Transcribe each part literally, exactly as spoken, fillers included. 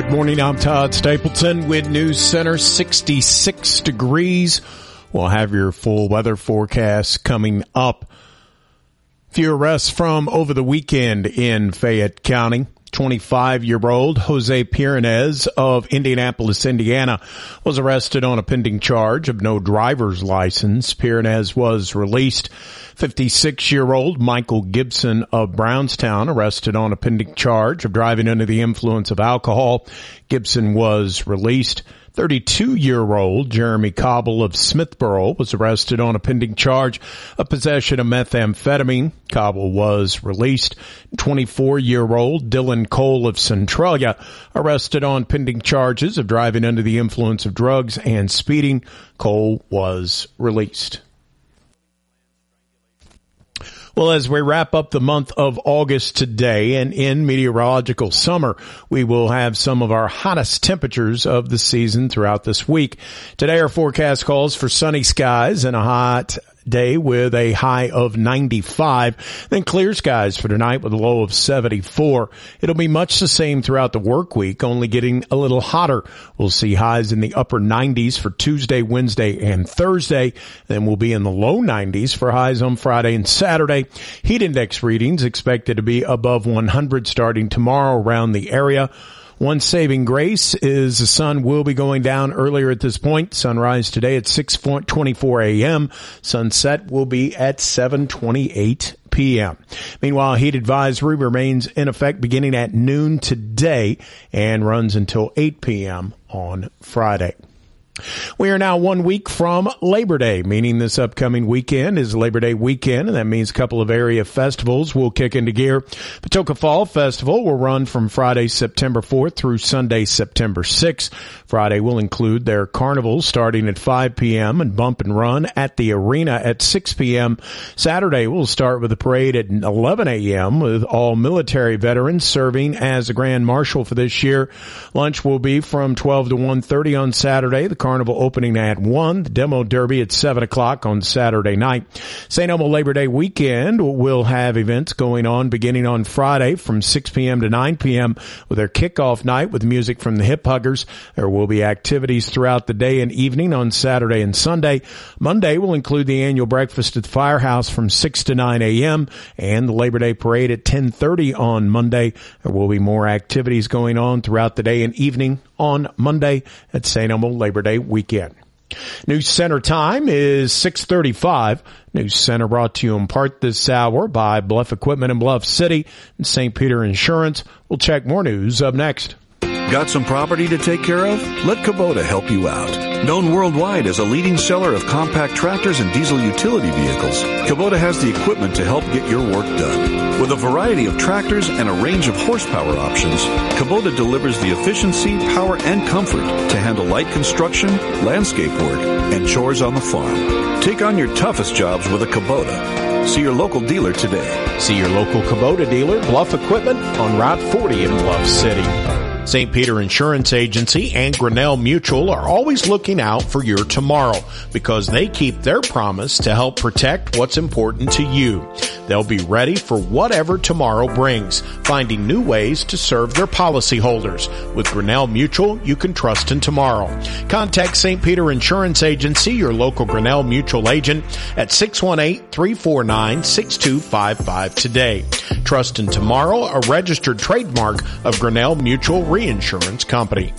Good morning, I'm Todd Stapleton with News Center. sixty-six degrees. We'll have your full weather forecast coming up. Few arrests from over the weekend in Fayette County. twenty-five-year-old Jose Piranez of Indianapolis, Indiana, was arrested on a pending charge of no driver's license. Piranez was released. fifty-six-year-old Michael Gibson of Brownstown, arrested on a pending charge of driving under the influence of alcohol. Gibson was released. thirty-two-year-old Jeremy Cobble of Smithboro was arrested on a pending charge of possession of methamphetamine. Cobble was released. twenty-four-year-old Dylan Cole of Centralia, arrested on pending charges of driving under the influence of drugs and speeding. Cole was released. Well, as we wrap up the month of August today and in meteorological summer, we will have some of our hottest temperatures of the season throughout this week. Today, our forecast calls for sunny skies and a hot day with a high of ninety-five. Then clear skies for tonight with a low of seventy-four. It'll be much the same throughout the work week, only getting a little hotter. We'll see highs in the upper nineties for Tuesday, Wednesday, and Thursday. Then we'll be in the low nineties for highs on Friday and Saturday. Heat index readings expected to be above one hundred starting tomorrow around the area. One saving grace is the sun will be going down earlier at this point. Sunrise today at six twenty-four a.m. Sunset will be at seven twenty-eight p.m. Meanwhile, heat advisory remains in effect beginning at noon today and runs until eight p.m. on Friday. We are now one week from Labor Day, meaning this upcoming weekend is Labor Day weekend, and that means a couple of area festivals will kick into gear. Patoka Fall Festival will run from Friday, September fourth through Sunday, September sixth. Friday will include their carnival starting at five p.m. and bump and run at the arena at six p.m. Saturday will start with a parade at eleven a.m. with all military veterans serving as a grand marshal for this year. Lunch will be from twelve to one thirty on Saturday. The Carnival opening at one, the Demo Derby at seven o'clock on Saturday night. Saint Elmo Labor Day weekend will have events going on beginning on Friday from six p.m. to nine p.m. with their kickoff night with music from the Hip Huggers. There will be activities throughout the day and evening on Saturday and Sunday. Monday will include the annual breakfast at the Firehouse from six to nine a.m. and the Labor Day parade at ten thirty on Monday. There will be more activities going on throughout the day and evening on Monday at Saint Elmo Labor Day weekend. News Center time is six thirty-five. News Center brought to you in part this hour by Bluff Equipment in Bluff City and Saint Peter Insurance. We'll check more news up next. Got some property to take care of? Let Kubota help you out. Known worldwide as a leading seller of compact tractors and diesel utility vehicles, Kubota has the equipment to help get your work done. With a variety of tractors and a range of horsepower options, Kubota delivers the efficiency, power, and comfort to handle light construction, landscape work, and chores on the farm. Take on your toughest jobs with a Kubota. See your local dealer today. See your local Kubota dealer, Bluff Equipment, on Route forty in Bluff City. Saint Peter Insurance Agency and Grinnell Mutual are always looking out for your tomorrow because they keep their promise to help protect what's important to you. They'll be ready for whatever tomorrow brings, finding new ways to serve their policyholders. With Grinnell Mutual, you can trust in tomorrow. Contact Saint Peter Insurance Agency, your local Grinnell Mutual agent, at six one eight, three four nine, six two five five today. Trust in tomorrow, a registered trademark of Grinnell Mutual Reinsurance Company.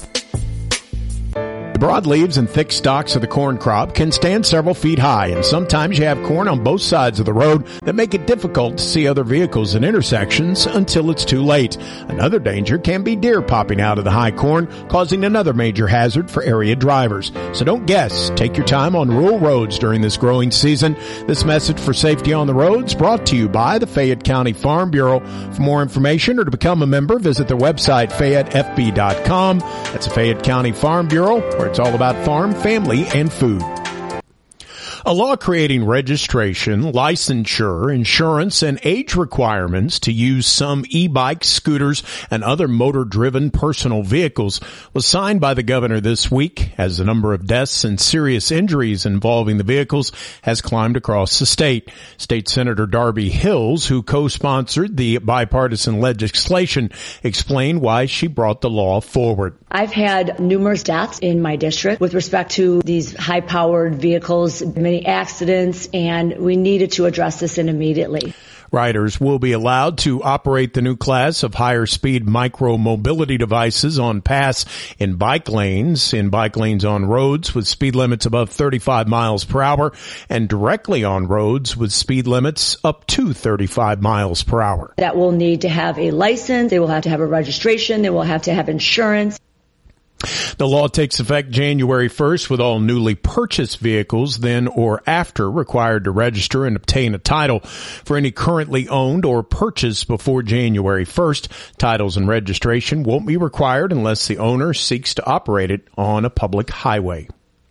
The broadleaves and thick stalks of the corn crop can stand several feet high, and sometimes you have corn on both sides of the road that make it difficult to see other vehicles at intersections until it's too late. Another danger can be deer popping out of the high corn, causing another major hazard for area drivers. So don't guess. Take your time on rural roads during this growing season. This message for safety on the roads brought to you by the Fayette County Farm Bureau. For more information or to become a member, visit their website, Fayette F B dot com. That's the Fayette County Farm Bureau, where it's all about farm, family, and food. A law creating registration, licensure, insurance, and age requirements to use some e-bikes, scooters, and other motor-driven personal vehicles was signed by the governor this week as the number of deaths and serious injuries involving the vehicles has climbed across the state. State Senator Darby Hills, who co-sponsored the bipartisan legislation, explained why she brought the law forward. I've had numerous deaths in my district with respect to these high-powered vehicles, many accidents, and we needed to address this in immediately. Riders will be allowed to operate the new class of higher speed micro mobility devices on paths in bike lanes, in bike lanes on roads with speed limits above thirty-five miles per hour, and directly on roads with speed limits up to thirty-five miles per hour. That will need to have a license, they will have to have a registration, they will have to have insurance. The law takes effect January first with all newly purchased vehicles then or after required to register and obtain a title. For any currently owned or purchased before January first, titles and registration won't be required unless the owner seeks to operate it on a public highway.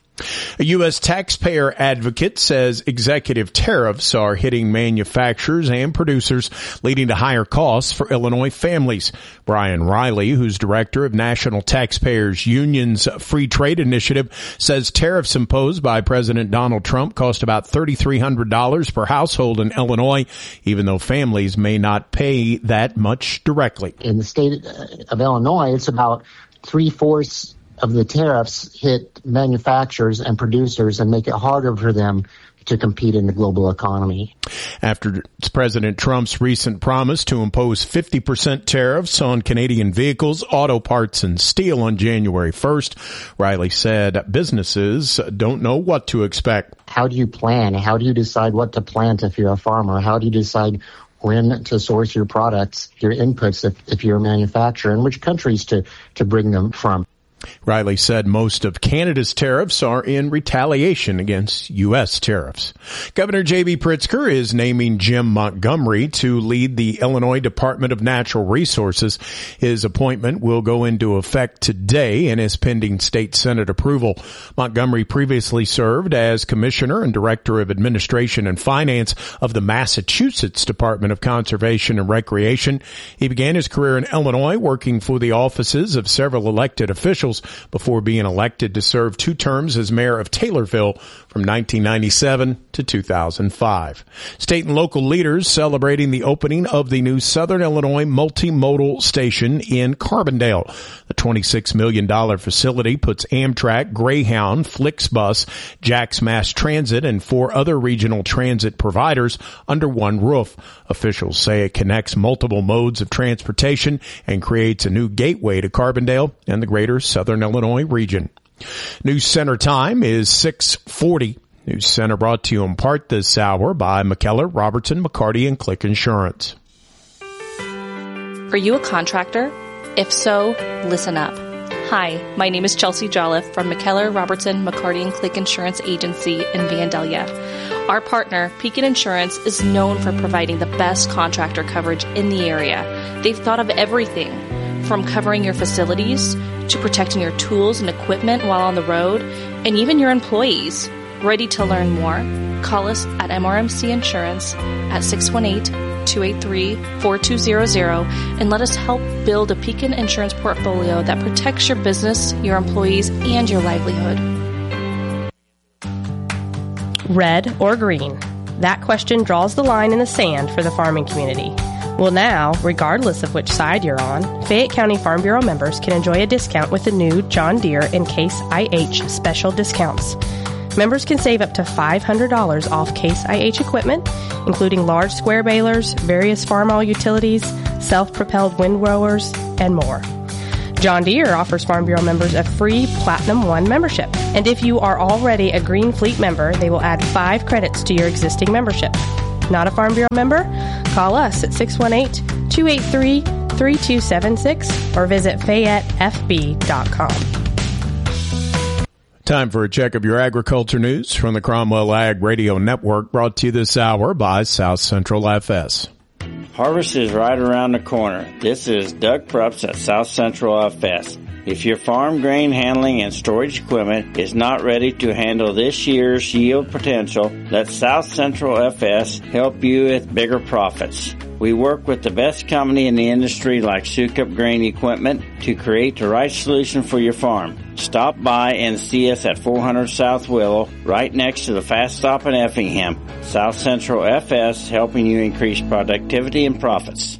A U S taxpayer advocate says executive tariffs are hitting manufacturers and producers, leading to higher costs for Illinois families. Brian Riley, who's director of National Taxpayers Union's Free Trade Initiative, says tariffs imposed by President Donald Trump cost about three thousand three hundred dollars per household in Illinois, even though families may not pay that much directly. In the state of Illinois, it's about three-fourths of the tariffs hit manufacturers and producers and make it harder for them to compete in the global economy. After President Trump's recent promise to impose fifty percent tariffs on Canadian vehicles, auto parts, and steel on January first, Riley said businesses don't know what to expect. How do you plan? How do you decide what to plant if you're a farmer? How do you decide when to source your products, your inputs if, if you're a manufacturer, and which countries to, to bring them from? Riley said most of Canada's tariffs are in retaliation against U S tariffs. Governor J B. Pritzker is naming Jim Montgomery to lead the Illinois Department of Natural Resources. His appointment will go into effect today and is pending state Senate approval. Montgomery previously served as Commissioner and Director of Administration and Finance of the Massachusetts Department of Conservation and Recreation. He began his career in Illinois working for the offices of several elected officials before being elected to serve two terms as mayor of Taylorville from nineteen ninety-seven to two thousand five. State and local leaders celebrating the opening of the new Southern Illinois Multimodal Station in Carbondale. The twenty-six million dollars facility puts Amtrak, Greyhound, Flixbus, Jax Mass Transit, and four other regional transit providers under one roof. Officials say it connects multiple modes of transportation and creates a new gateway to Carbondale and the greater Southern Illinois region. News Center time is six forty. News Center brought to you in part this hour by McKellar, Robertson, McCarty, and Click Insurance. Are you a contractor? If so, listen up. Hi, my name is Chelsea Jolliffe from McKellar, Robertson, McCarty, and Click Insurance Agency in Vandalia. Our partner, Pekin Insurance, is known for providing the best contractor coverage in the area. They've thought of everything from covering your facilities to protecting your tools and equipment while on the road, and even your employees. Ready to learn more? Call us at M R M C Insurance at six one eight, two eight three, four two zero zero and let us help build a Pekin Insurance portfolio that protects your business, your employees, and your livelihood. Red or green? That question draws the line in the sand for the farming community. Well, now, regardless of which side you're on, Fayette County Farm Bureau members can enjoy a discount with the new John Deere and Case I H special discounts. Members can save up to five hundred dollars off Case I H equipment, including large square balers, various farm-all utilities, self-propelled windrowers, and more. John Deere offers Farm Bureau members a free Platinum One membership. And if you are already a Green Fleet member, they will add five credits to your existing membership. Not a Farm Bureau member? Call us at six one eight, two eight three, three two seven six or visit Fayette F B dot com. Time for a check of your agriculture news from the Cromwell Ag Radio Network, brought to you this hour by South Central F S. Harvest is right around the corner. This is Doug Prups at South Central F S. If your farm grain handling and storage equipment is not ready to handle this year's yield potential, let South Central F S help you with bigger profits. We work with the best company in the industry like Sukup Grain Equipment to create the right solution for your farm. Stop by and see us at four hundred South Willow, right next to the Fast Stop in Effingham. South Central F S, helping you increase productivity and profits.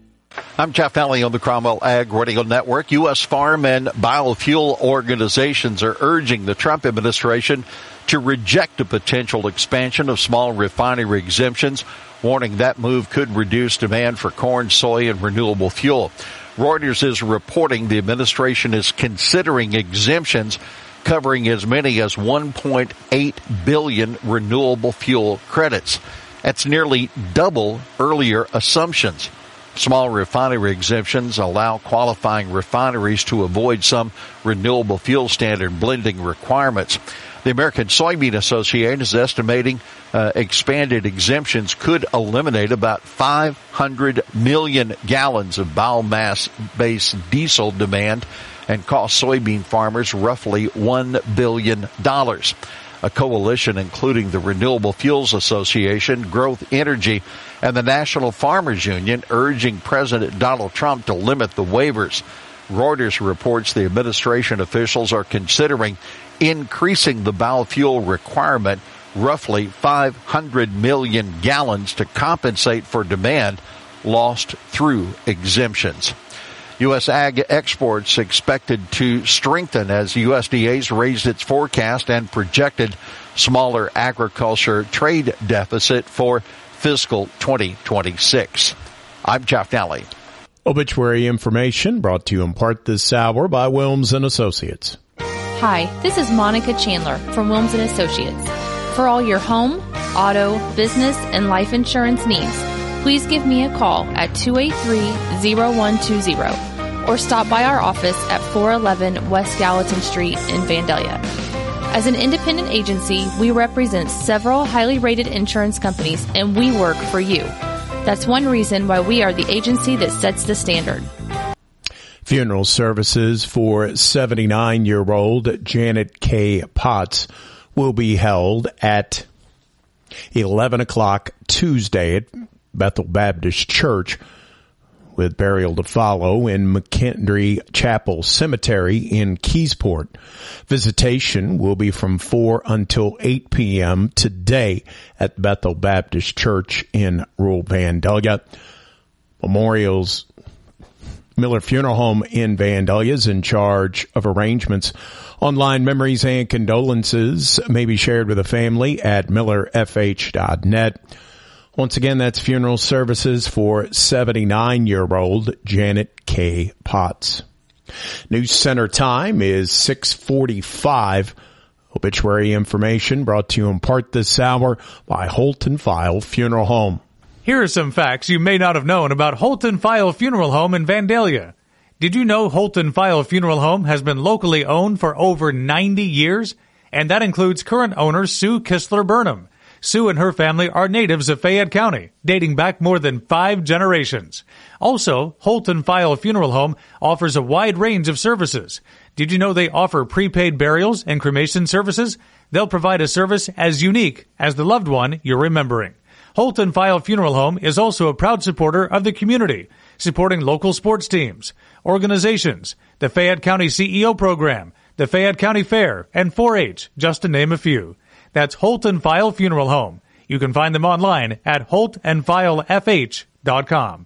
I'm Jeff Nally on the Cromwell Ag Radio Network. U S farm and biofuel organizations are urging the Trump administration to reject a potential expansion of small refinery exemptions, warning that move could reduce demand for corn, soy, and renewable fuel. Reuters is reporting the administration is considering exemptions covering as many as one point eight billion renewable fuel credits. That's nearly double earlier assumptions. Small refinery exemptions allow qualifying refineries to avoid some renewable fuel standard blending requirements. The American Soybean Association is estimating uh, expanded exemptions could eliminate about five hundred million gallons of biomass-based diesel demand and cost soybean farmers roughly one billion dollars. A coalition including the Renewable Fuels Association, Growth Energy, and the National Farmers Union urging President Donald Trump to limit the waivers. Reuters reports the administration officials are considering increasing the biofuel requirement roughly five hundred million gallons to compensate for demand lost through exemptions. U S ag exports expected to strengthen as U S D A's raised its forecast and projected smaller agriculture trade deficit for fiscal twenty twenty-six. I'm Jeff Nally. Obituary information brought to you in part this hour by Wilms and Associates. Hi, this is Monica Chandler from Wilms and Associates. For all your home, auto, business, and life insurance needs, please give me a call at two eight three, zero one two zero or stop by our office at four eleven West Gallatin Street in Vandalia. As an independent agency, we represent several highly rated insurance companies and we work for you. That's one reason why we are the agency that sets the standard. Funeral services for seventy-nine-year-old Janet K. Potts will be held at eleven o'clock Tuesday at Bethel Baptist Church, with burial to follow in McKendree Chapel Cemetery in Keysport. Visitation will be from four until eight p.m. today at Bethel Baptist Church in rural Vandalia. Memorials Miller Funeral Home in Vandalia is in charge of arrangements. Online memories and condolences may be shared with the family at miller f h dot net. Once again, that's funeral services for seventy-nine-year-old Janet K. Potts. News Center time is six forty-five. Obituary information brought to you in part this hour by Holt and File Funeral Home. Here are some facts you may not have known about Holt and File Funeral Home in Vandalia. Did you know Holt and File Funeral Home has been locally owned for over ninety years? And that includes current owner Sue Kistler Burnham. Sue and her family are natives of Fayette County, dating back more than five generations. Also, Holt and File Funeral Home offers a wide range of services. Did you know they offer prepaid burials and cremation services? They'll provide a service as unique as the loved one you're remembering. Holt and File Funeral Home is also a proud supporter of the community, supporting local sports teams, organizations, the Fayette County C E O program, the Fayette County Fair, and four H, just to name a few. That's Holt and File Funeral Home. You can find them online at holt and file f h dot com.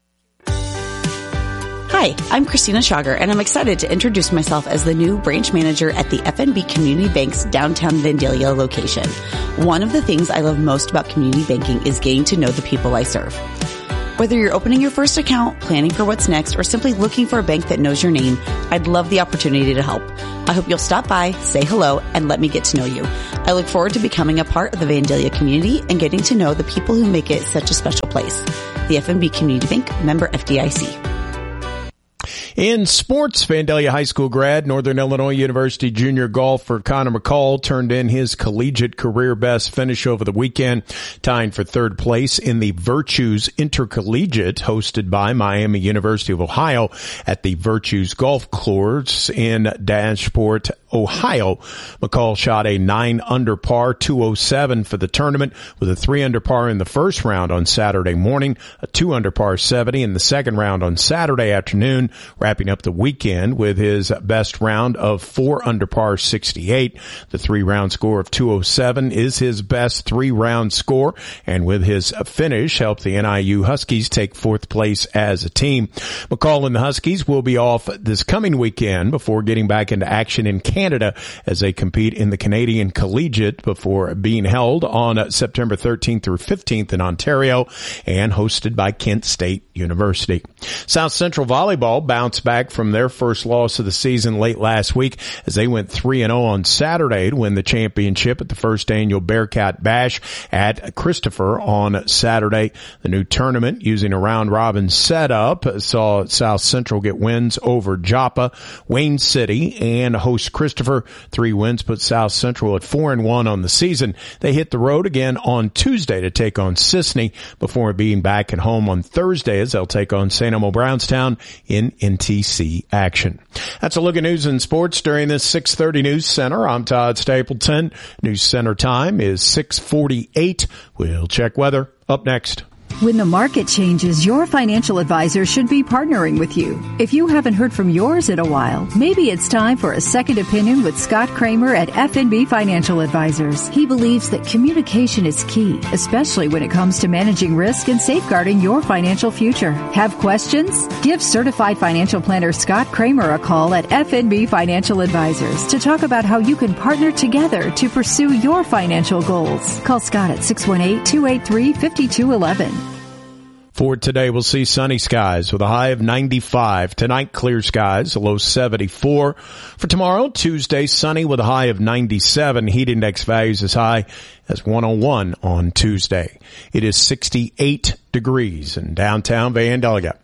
Hi, I'm Christina Schauger, and I'm excited to introduce myself as the new branch manager at the F N B Community Bank's downtown Vandalia location. One of the things I love most about community banking is getting to know the people I serve. Whether you're opening your first account, planning for what's next, or simply looking for a bank that knows your name, I'd love the opportunity to help. I hope you'll stop by, say hello, and let me get to know you. I look forward to becoming a part of the Vandalia community and getting to know the people who make it such a special place. The F N B Community Bank, member F D I C. In sports, Vandalia High School grad, Northern Illinois University junior golfer Connor McCall turned in his collegiate career best finish over the weekend, tying for third place in the Virtues Intercollegiate hosted by Miami University of Ohio at the Virtues Golf Course in Dashport, Ohio. McCall shot a nine under par two oh seven for the tournament with a three under par in the first round on Saturday morning, a two under par seventy in the second round on Saturday afternoon, wrapping up the weekend with his best round of four under par sixty-eight. The three round score of two oh seven is his best three round score, and with his finish helped the N I U Huskies take fourth place as a team. McCall and the Huskies will be off this coming weekend before getting back into action in Canada as they compete in the Canadian Collegiate before being held on September thirteenth through fifteenth in Ontario and hosted by Kent State University. South Central Volleyball bounced back from their first loss of the season late last week as they went three and oh on Saturday to win the championship at the first annual Bearcat Bash at Christopher on Saturday. The new tournament, using a round-robin setup, saw South Central get wins over Joppa, Wayne City, and host Christopher. Three wins put South Central at four and one on the season. They hit the road again on Tuesday to take on Sisney before being back at home on Thursday as they'll take on Saint Elmo Brownstown in N T C action. That's a look at news and sports during this six thirty News Center. I'm Todd Stapleton. News Center time is six forty-eight. We'll check weather up next. When the market changes, your financial advisor should be partnering with you. If you haven't heard from yours in a while, maybe it's time for a second opinion with Scott Kramer at F N B Financial Advisors. He believes that communication is key, especially when it comes to managing risk and safeguarding your financial future. Have questions? Give certified financial planner Scott Kramer a call at F N B Financial Advisors to talk about how you can partner together to pursue your financial goals. Call Scott at six one eight, two eight three, five two one one. For today, we'll see sunny skies with a high of ninety-five. Tonight, clear skies, a low seventy-four. For tomorrow, Tuesday, sunny with a high of ninety-seven. Heat index values as high as one oh one on Tuesday. It is sixty-eight degrees in downtown Vandalia.